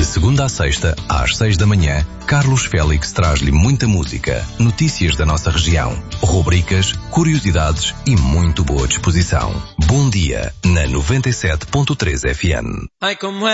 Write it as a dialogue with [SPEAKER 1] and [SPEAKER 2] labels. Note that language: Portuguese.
[SPEAKER 1] De segunda a sexta, às 6 da manhã, Carlos Félix traz-lhe muita música, notícias da nossa região, rubricas, curiosidades e muito boa disposição. Bom dia, na 97.3 FM.
[SPEAKER 2] Ai, como